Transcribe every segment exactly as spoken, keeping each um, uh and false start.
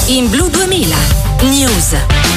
in Blu duemila News.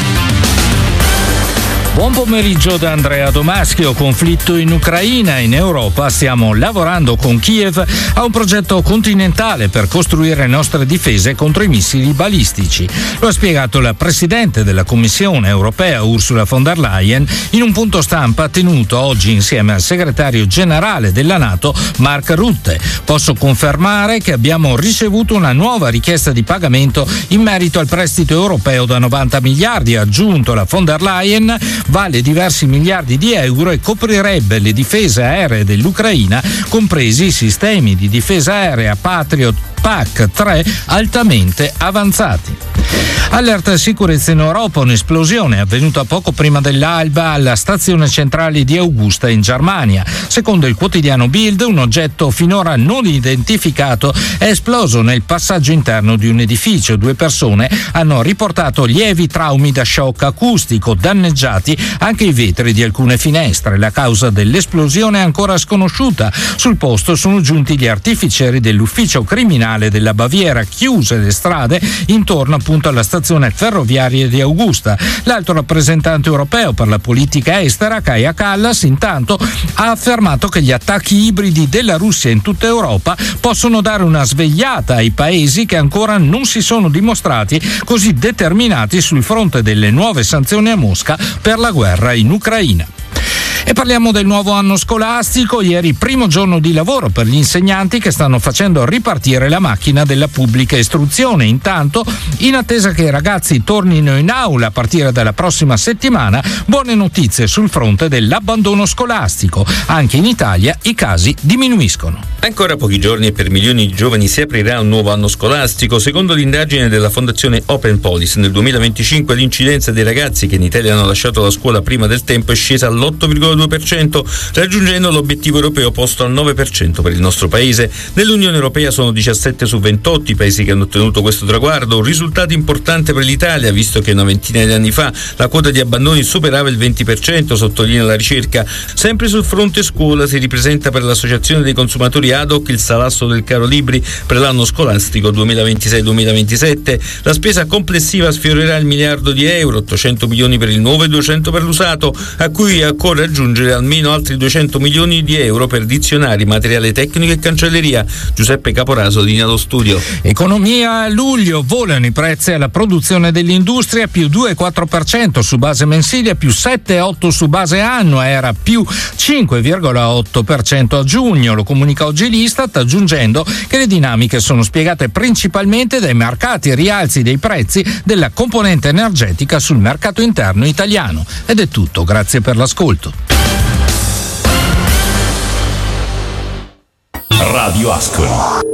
Buon pomeriggio da Andrea Domaschio. Conflitto in Ucraina. In Europa stiamo lavorando con Kiev a un progetto continentale per costruire nostre difese contro i missili balistici. Lo ha spiegato la Presidente della Commissione europea Ursula von der Leyen in un punto stampa tenuto oggi insieme al Segretario Generale della NATO Mark Rutte. Posso confermare che abbiamo ricevuto una nuova richiesta di pagamento in merito al prestito europeo da novanta miliardi, ha aggiunto la von der Leyen. Vale diversi miliardi di euro e coprirebbe le difese aeree dell'Ucraina, compresi i sistemi di difesa aerea Patriot P A C tre altamente avanzati. Allerta sicurezza in Europa, un'esplosione avvenuta poco prima dell'alba alla stazione centrale di Augusta in Germania. Secondo il quotidiano Bild, un oggetto finora non identificato è esploso nel passaggio interno di un edificio. Due persone hanno riportato lievi traumi da shock acustico, danneggiati anche i vetri di alcune finestre. La causa dell'esplosione è ancora sconosciuta. Sul posto sono giunti gli artificieri dell'ufficio criminale della Baviera, chiuse le strade intorno appunto alla stazione ferroviaria di Augusta. L'alto rappresentante europeo per la politica estera, Kaja Kallas, intanto ha affermato che gli attacchi ibridi della Russia in tutta Europa possono dare una svegliata ai paesi che ancora non si sono dimostrati così determinati sul fronte delle nuove sanzioni a Mosca per la guerra in Ucraina. E parliamo del nuovo anno scolastico. Ieri primo giorno di lavoro per gli insegnanti che stanno facendo ripartire la macchina della pubblica istruzione. Intanto, in attesa che i ragazzi tornino in aula a partire dalla prossima settimana, buone notizie sul fronte dell'abbandono scolastico. Anche in Italia i casi diminuiscono. Ancora pochi giorni e per milioni di giovani si aprirà un nuovo anno scolastico. Secondo l'indagine della Fondazione Open Policy, nel duemilaventicinque l'incidenza dei ragazzi che in Italia hanno lasciato la scuola prima del tempo è scesa all'otto virgola due per cento, raggiungendo l'obiettivo europeo posto al nove per cento per il nostro paese. Nell'Unione Europea sono diciassette su ventotto i paesi che hanno ottenuto questo traguardo, un risultato importante per l'Italia, visto che una ventina di anni fa la quota di abbandoni superava il venti per cento, sottolinea la ricerca. Sempre sul fronte scuola si ripresenta per l'Associazione dei Consumatori ad hoc il salasso del caro libri per l'anno scolastico duemilaventisei duemilaventisette. La spesa complessiva sfiorerà il miliardo di euro, ottocento milioni per il nuovo e duecento per l'usato, a cui occorre aggiungere almeno altri duecento milioni di euro per dizionari, materiale tecnico e cancelleria. Giuseppe Caporaso linea lo studio. Economia. A luglio volano i prezzi alla produzione dell'industria, più due virgola quattro per cento su base mensile, più sette virgola otto per cento su base annua, era più cinque virgola otto per cento a giugno. Lo comunica oggi l'Istat, aggiungendo che le dinamiche sono spiegate principalmente dai marcati rialzi dei prezzi della componente energetica sul mercato interno italiano. Ed è tutto, grazie per l'ascolto. Radio Ascoli.